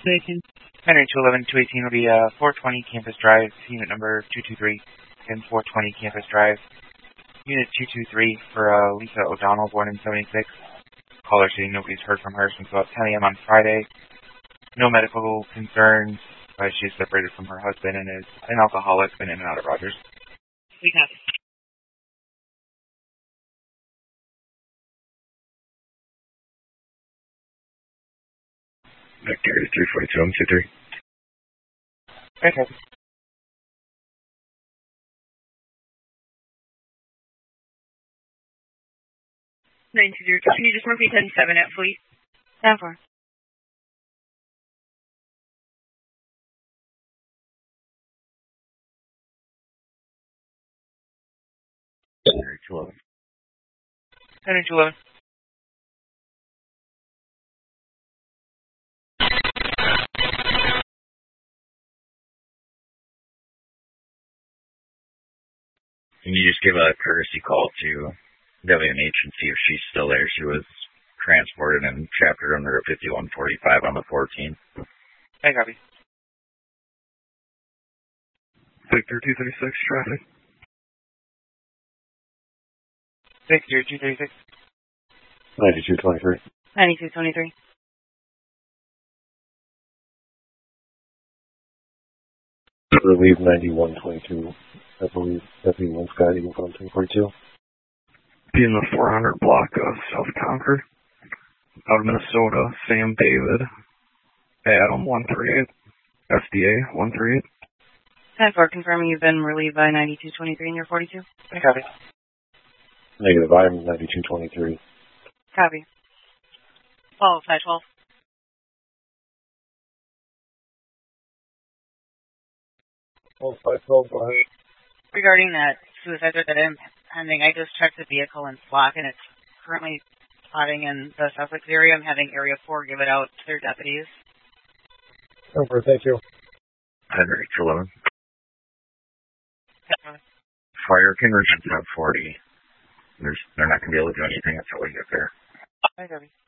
Bacon. Henry 211-218 will be 420 Campus Drive, unit number 223, and 420 Campus Drive, unit 223 for Lisa O'Donnell, born in 76. Caller saying nobody's heard from her since about 10 a.m. on Friday. No medical concerns. She's separated from her husband and is an alcoholic, been in and out of Rogers. We have it. Victor 342 Okay. 920. Can you just repeat 10-7 at Fleet? 10-4. Henry 211. Henry 211. Can you just give a courtesy call to WNH and see if she's still there? She was transported and chaptered under a 5145 on the 14th. I copy. Victor 236, traffic. Victor 236. 9223. 9223. Relieve 9122. I believe everyone's got you on 242. Be in the 400 block of South Concord. Out of Minnesota, Sam David. Adam 138. SDA 138. 10-4, confirming you've been relieved by 9223 in your 42. I copy. Negative, I'm 9223. Copy. 12-5-12. Regarding that suicide threat that I'm pending, I just checked the vehicle in SLOC and it's currently spotting in the Sussex area. I'm having Area 4 give it out to their deputies. Over, thank you. Henry 211. Fire can reach at 40. They're not going to be able to do anything until we get there. I copy.